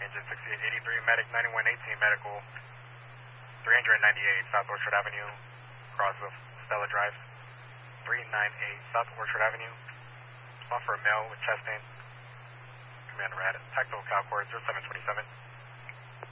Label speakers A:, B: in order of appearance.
A: Engine 6883, medic 9118, medical 398 South Orchard Avenue, cross of Stella Drive. 398 South Orchard Avenue. Spot for a male with chest pain. Commander Rad, tactical Calcord 0727.